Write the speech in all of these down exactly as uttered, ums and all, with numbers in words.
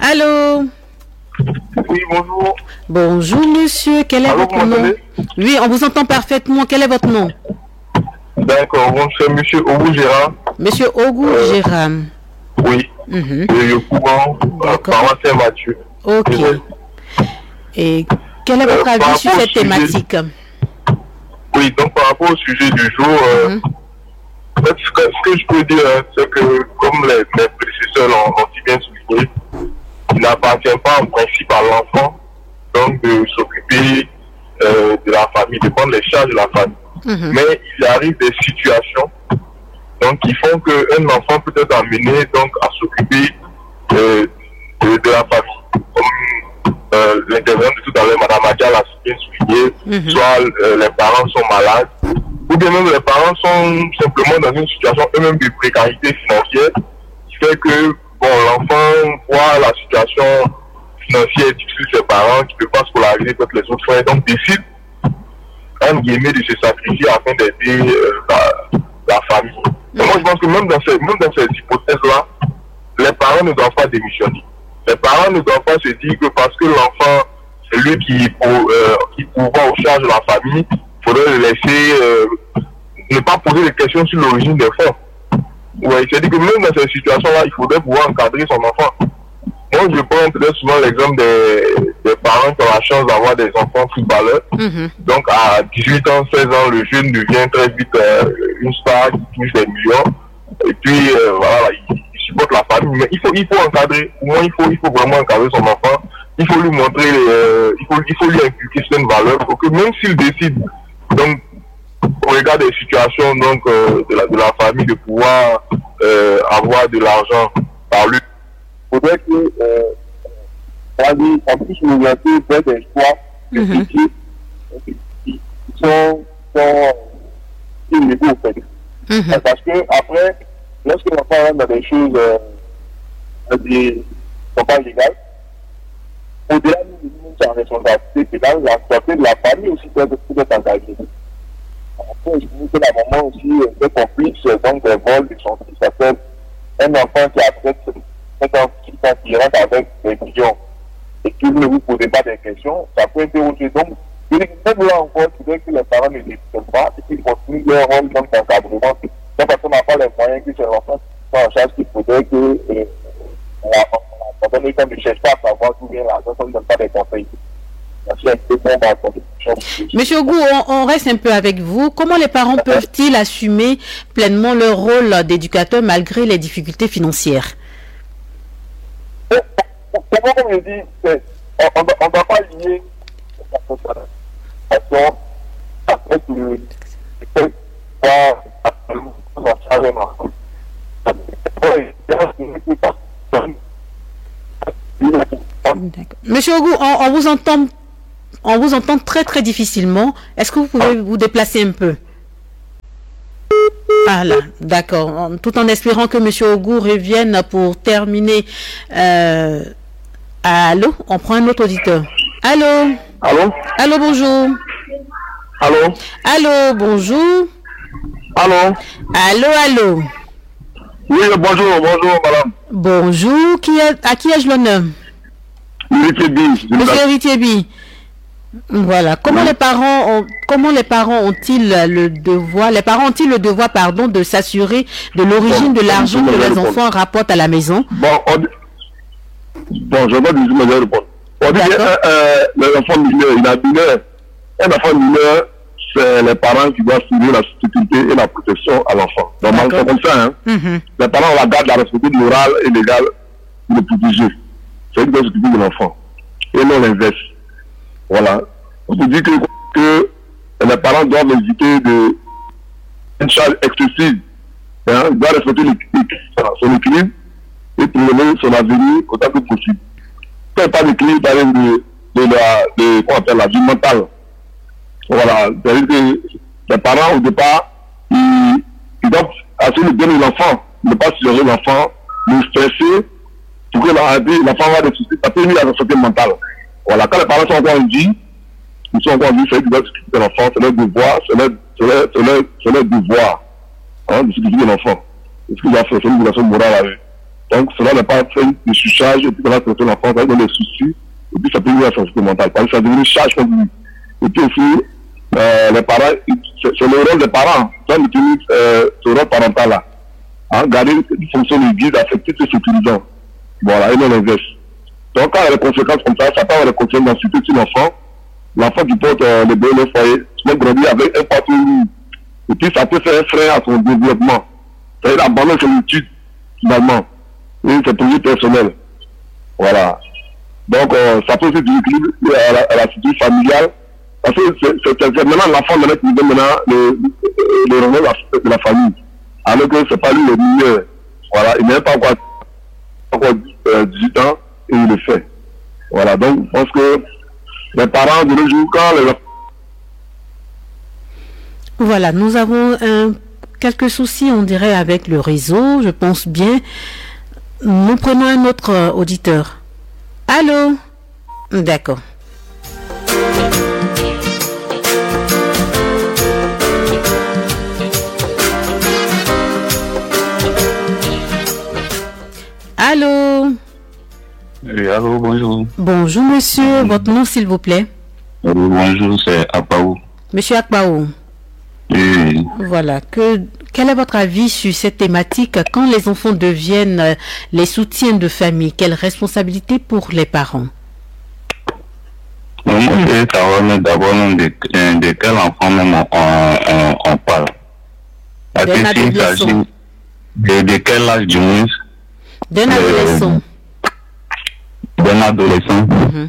Allô? Oui, bonjour. Bonjour, monsieur. Quel est Allô, votre nom? Oui, on vous entend parfaitement. Quel est votre nom? D'accord, bon, c'est monsieur Ogou Gérard. Monsieur Ogou euh, Gérard. Oui. Mm-hmm. Et le courant, euh, par Saint-Mathieu. Ok. Et quel est votre euh, avis sur cette thématique? Oui, donc par rapport au sujet du jour, euh, mm-hmm. ce, que, ce que je peux dire, hein, c'est que comme les, les prédécesseurs l'ont si bien souligné, il n'appartient pas en principe à l'enfant donc de s'occuper euh, de la famille, de prendre les charges de la famille. Mm-hmm. Mais il arrive des situations donc qui font qu'un enfant peut être amené donc à s'occuper euh, de, de la famille. Comme euh, l'intervention de tout à l'heure, Madame Adia l'a bien souligné, mm-hmm. soit euh, les parents sont malades, ou bien même les parents sont simplement dans une situation eux-mêmes de précarité financière, qui fait que bon, l'enfant voit la situation financière difficile de ses parents, qui ne peut pas scolariser peut-être les autres frères, donc décide un guillemets de se sacrifier afin d'aider euh, la, la famille. Et moi je pense que même dans ces, même dans ces hypothèses-là, les parents ne doivent pas démissionner. Les parents ne doivent pas se dire que parce que l'enfant, c'est lui qui, pour, euh, qui pourvoit aux charges de la famille, il faudrait le laisser, euh, ne pas poser des questions sur l'origine des fonds. Ouais, c'est-à-dire que même dans ces situations-là, il faudrait pouvoir encadrer son enfant. Moi, je prends peut-être souvent l'exemple des, des parents qui ont la chance d'avoir des enfants footballeurs. Mm-hmm. Donc, à dix-huit ans, seize ans, le jeune devient très vite euh, une star qui touche des millions. Et puis, euh, voilà, il, il supporte la famille. Mais il faut, il faut encadrer. Au moins, il faut, il faut vraiment encadrer son enfant. Il faut lui montrer, euh, il, faut, il faut lui inculquer certaines valeurs pour que même s'il décide, donc, au regard des situations donc, euh, de, la, de la famille, de pouvoir euh, avoir de l'argent par lui, il faudrait que euh, on puisse nous orienter vers des choix mm-hmm. qui, qui sont, sont illégaux en fait. Mm-hmm. Parce que après, lorsque l'enfant rentre dans des choses euh, qui ne sont pas légales, au-delà de sa responsabilité pénale, la responsabilité de la famille aussi peut être engagée. Après, je dis que la maman aussi est complice donc des vols de son fils. Ça fait un enfant qui a peut-être un qui rentre avec des millions et qui ne vous posez pas des questions, ça peut interroger. Donc, même là encore, il faudrait que les parents ne décident pas et qu'ils continuent leur rôle dans l'encadrement. Donc, parce qu'on n'a pas les moyens que ces enfants soient en charge, qu'il faudrait que euh, la personne ne cherche pas à savoir d'où vient l'argent, on ne donne pas des conseils. Monsieur Ogou, on, on reste un peu avec vous. Comment les parents peuvent-ils assumer pleinement leur rôle d'éducateur malgré les difficultés financières? Comment on me dit, on ne va pas lier la façon avec le Monsieur Ogou, on, on vous entend on vous entend très très difficilement. Est-ce que vous pouvez vous déplacer un peu? Ah là, d'accord. Tout en espérant que monsieur Ogou revienne pour terminer. Euh... Allô? On prend un autre auditeur. Allô? Allô? Allô, bonjour. Allô? Allô, bonjour. Allô? Allô, allô? Oui, bonjour, bonjour, madame. Bonjour. Qui est, à qui ai-je l'honneur? Monsieur Ritiebi. Voilà. Comment oui. les parents ont, comment les parents ont-ils le devoir, les parents ont-ils le devoir, pardon, de s'assurer de l'origine bon, de l'argent que les enfants rapportent à la maison? Bon, on, bon je vais dire me répondre. On dit que euh, l'enfant mineur, il a mineur. Un enfant mineur, c'est les parents qui doivent assurer la sécurité et la protection à l'enfant. Normalement, c'est comme ça, hein. Mm-hmm. Les parents ont la garde, la responsabilité morale et légale de le protéger. C'est eux qui doivent s'occuper de l'enfant. Et non l'inverse. Voilà. On se dit que, que les parents doivent éviter de, une charge excessive. Hein, ils doivent respecter son équilibre et trouver son avenir autant que possible. Quand il parle d'équilibre, il parle de, de, la, de, quoi on appelle, la vie mentale. Voilà. C'est-à-dire que les parents, au départ, ils, ils doivent assurer le bien de l'enfant, ne pas suggérer l'enfant, le stresser, pour que l'enfant va des soucis. Ça peut nuire à la santé mentale. Voilà, quand les parents sont encore en vie, ils sont encore en vie, c'est eux qui doivent s'occuper de l'enfant, c'est leur devoir, c'est leur, c'est leur, c'est leur, c'est leur devoir hein, de s'occuper de l'enfant. C'est ce qu'ils doivent faire, c'est une obligation morale à eux. Donc, cela n'a pas fait de surcharge, et puis ça va traiter l'enfant, ça va donner des soucis, et puis ça peut lui à sa santé mentale. Parce que ça devient une charge contre lui. Et puis aussi, euh, les parents, c'est le rôle des parents, ça utilise euh, ce rôle parental-là. Hein, garder une fonction de guide affectif et sécurisant. Voilà, et non l'inverse. Donc, quand il y a des conséquences comme ça, ça peut avoir des conséquences d'anxiété sur l'enfant. L'enfant qui porte euh, le bébé au foyer, souvent grandit avec un poids trop lourd. Et puis, ça peut faire un frein à son développement. C'est-à-dire abandonner son étude, finalement. Et ses projets personnels. Voilà. Donc, euh, ça peut aussi déséquilibre à la, à la situation familiale. Parce que c'est maintenant l'enfant maintenant qui donne maintenant le, le, le rôle de la famille. Alors que c'est pas lui le meilleur. Voilà. Il n'a pas encore, encore euh, dix-huit ans et il le fait. Voilà. Donc, je pense que les parents de nos jours, quand les... Voilà, nous avons un, quelques soucis, on dirait, avec le réseau, je pense bien. Nous prenons un autre euh, auditeur. Allô? D'accord. Allô? Oui, allô, bonjour. Bonjour, monsieur. Votre nom, s'il vous plaît? Oui, bonjour, c'est Akpaou. Monsieur Akpaou. Oui. Voilà. Que, quel est votre avis sur cette thématique quand les enfants deviennent euh, les soutiens de famille? Quelle responsabilité pour les parents? Moi, je vais savoir d'abord de, de quel enfant même on, on, on parle. Parce que s'il s'agit de, de quel âge du moins? D'un adolescent. D'un adolescent. Mm-hmm.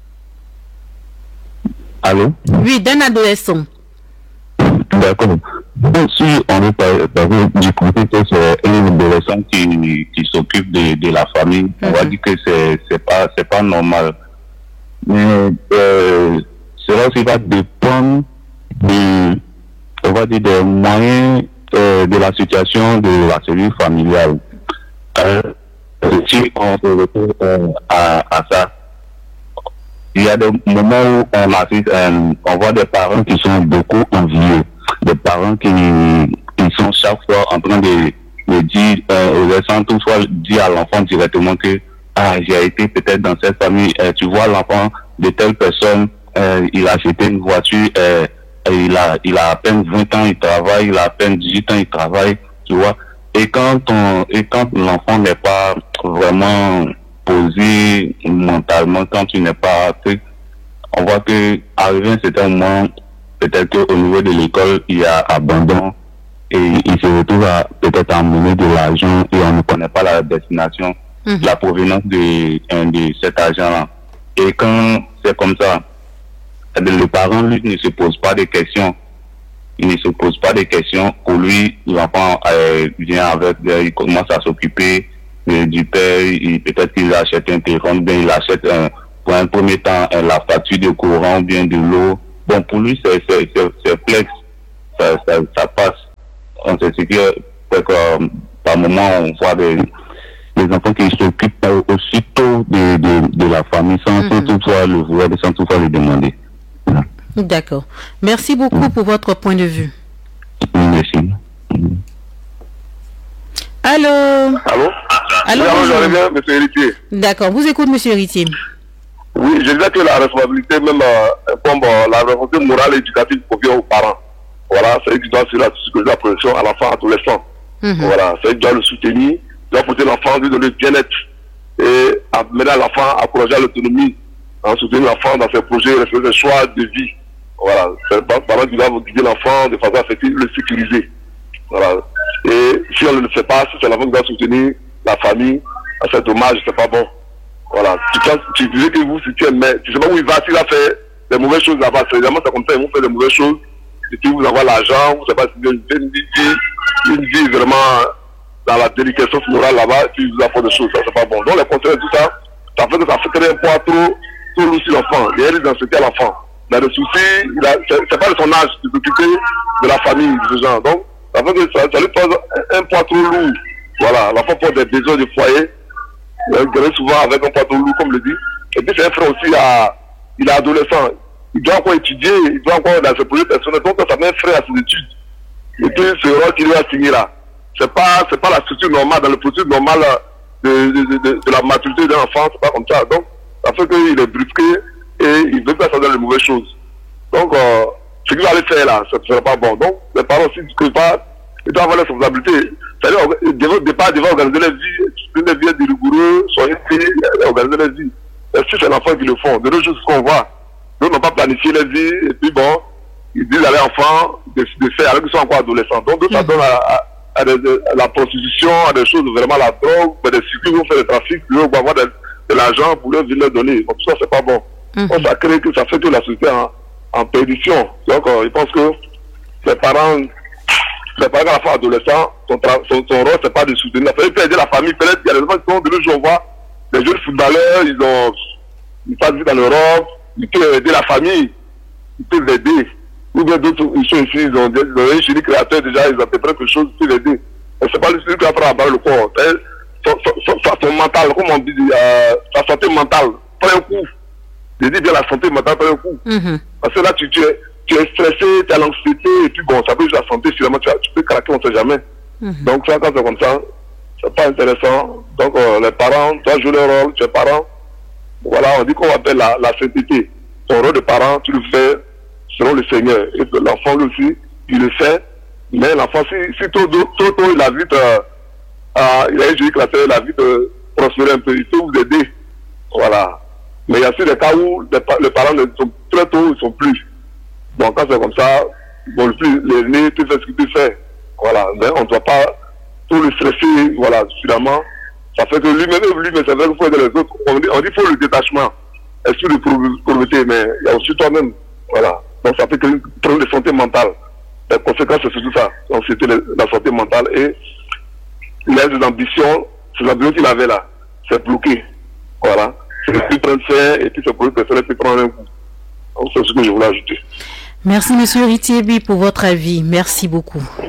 Allô? Oui, d'un adolescent. D'accord. Donc, si on veut parler du côté que c'est un adolescent qui, qui s'occupe de, de la famille, mm-hmm. on va dire que c'est, c'est pas, c'est pas normal. Mais, euh, cela aussi va dépendre de, on va dire, des moyens, euh, de la situation de la cellule familiale. Euh, si on se retrouve euh, à, à ça, il y a des moments où on assiste, euh, on voit des parents qui sont beaucoup envieux, des parents qui, qui sont chaque fois en train de, de dire, euh, sans toutefois dire à l'enfant directement que ah, j'ai été peut-être dans cette famille, euh, tu vois l'enfant de telle personne, euh, il a acheté une voiture, euh, il a il a à peine vingt ans, il travaille, il a à peine dix-huit ans, il travaille, tu vois. Et quand on, et quand l'enfant n'est pas vraiment posé mentalement, quand tu n'es pas, on voit que arrivé un certain moment, peut-être qu'au niveau de l'école, il y a abandon et il se retrouve à peut-être à mener de l'argent et on ne connaît pas la destination, mmh. la provenance de, de cet argent-là. Et quand c'est comme ça, le parent, lui, ne se pose pas de questions. Il ne se pose pas de questions. Pour lui, l'enfant euh, vient avec, euh, il commence à s'occuper euh, du père. Il, peut-être qu'il achète un téléphone, bien il achète un, pour un premier temps euh, la facture de courant, bien de l'eau. Bon, pour lui, c'est, c'est, c'est, c'est flex. Ça, ça, ça passe. On sait ce que, euh, par moment, on voit des, des enfants qui s'occupent aussitôt de, de, de la famille sans mm-hmm. toutefois le voir, sans toutefois le demander. D'accord. Merci beaucoup mmh. pour votre point de vue. Merci. Mmh. Allô? Allô? Allô, oui, bien, monsieur Héritier. D'accord. Vous écoutez, monsieur Héritier. Oui, je disais que la responsabilité, même euh, comme euh, la responsabilité morale et éducative revient aux parents. Voilà, c'est eux qui doivent assurer la, la protection à l'enfant adolescent. Mmh. Voilà, c'est eux qui doivent le soutenir, qui doivent porter l'enfant, lui donner le bien-être et amener à l'enfant à encourager l'autonomie, en soutenir l'enfant dans ses projets, respecter ses choix de vie. Voilà, c'est le parent qui doit guider l'enfant de façon affective, le sécuriser. Voilà. Et si on ne le fait pas, si c'est l'enfant qui doit soutenir la famille, c'est dommage, c'est pas bon. Voilà. Tu, penses, tu disais que vous, si tu es mais tu sais pas où il va, s'il a fait des mauvaises choses là-bas, c'est évidemment c'est comme ça, ils vont faire des mauvaises choses. Et si vous avez l'argent, vous savez pas si vous avez une vie, une vie vraiment dans la délication morale là-bas, puis vous avez des choses, ça c'est pas bon. Donc les conseils tout ça, ça fait que ça fait un poids trop, trop lourd sur l'enfant. Il y a des anxiétés à l'enfant. Il a des soucis, il a, c'est, c'est pas de son âge de s'occuper de la famille, de ce genre. Donc, ça fait que ça, ça lui pose un, un poids trop lourd. Voilà, l'enfant porte des besoins de foyer, il grandit souvent avec un poids trop lourd, comme le dit. Et puis, c'est un frère aussi, à, il est adolescent, il doit encore étudier, il doit encore dans ses projets personnels, donc ça met un frère à ses études. Et puis, ce rôle qu'il lui a signé là, c'est pas, c'est pas la structure normale, dans le processus normal de, de, de, de la maturité d'un enfant, c'est pas comme ça. Donc, ça fait qu'il est brusqué et il veut pas faire de mauvaises choses. Donc, euh, ce qu'il va aller faire là, ça ne serait pas bon. Donc, les parents aussi, que pas, ils doivent avoir la responsabilité. C'est-à-dire, au départ, ils devaient organiser leur vie, les vie de rigoureux, soyez prêts, organiser leur vie. Et si c'est l'enfant qui le font, de nos jours, ce qu'on voit, nous n'avons pas planifié leur vie, et puis bon, ils disent à leurs enfants de, de faire, alors qu'ils sont encore adolescents. Donc, ça donne à, à, à, des, à la prostitution, à des choses, vraiment la drogue, des circuits qui vont faire le trafic, qui vont avoir de, de l'argent pour leur, leur donner. Donc, ça, c'est pas bon. Mm-hmm. Donc, ça crée que ça fait que la société en, en perdition. Donc, euh, je pense que les parents, les parents à la fois adolescents, son, son, son rôle, c'est pas de soutenir. Il faut aider la famille. Peut-être qu'il y a des gens qui sont de nos jours, on voit, les jeunes footballeurs, ils ont, ils passent dans l'Europe, ils peuvent aider la famille, ils peuvent l'aider. Ou bien d'autres, ils sont ici, ils ont, ils ont un génie créateur déjà, ils ont fait quelque chose, ils peuvent l'aider. Mais c'est pas le celui qui va prendre à barre le corps. Son, son, son, son mental, comme on dit, euh, sa santé mentale, prend un coup. Je dis bien la santé mentale prend un coup. Mm-hmm. Parce que là, tu, tu, es, tu es stressé, tu as l'anxiété, et puis bon, ça peut juste la santé, finalement, tu, tu peux craquer, on ne sait jamais. Mm-hmm. Donc, ça, quand c'est comme ça, c'est pas intéressant. Donc, euh, les parents doivent jouer leur rôle, tu es parent. Voilà, on dit qu'on appelle la, la sainteté. Ton rôle de parent, tu le fais selon le Seigneur. Et l'enfant lui aussi, il le fait. Mais l'enfant, si, si trop, trop tôt, il a vite, euh, euh, il a eu que la terre, il a vite euh, prospéré un peu, il peut vous aider. Voilà. Mais il y a aussi des cas où les, les parents sont très tôt, ils ne sont plus. Donc quand c'est comme ça, bon, le plus, l'aîné peut faire ce qu'il peut faire. Voilà. Mais on ne doit pas tout le stresser, voilà, suffisamment. Ça fait que lui-même, lui-même, c'est vrai qu'il faut aider les autres. On dit, on dit qu'il faut le détachement. Esprit de pauvreté, mais il y a aussi toi-même. Voilà. Donc ça fait que problème de santé mentale. Les conséquences, c'est surtout ça. Donc c'était la santé mentale et il a des ambitions, ces ambitions qu'il avait là, c'est bloqué. Voilà. C'est plus prendre faire et puis c'est pour le puis prendre un coup. Donc c'est ce que je voulais ajouter. Merci, monsieur Ritiebi, pour votre avis. Merci beaucoup.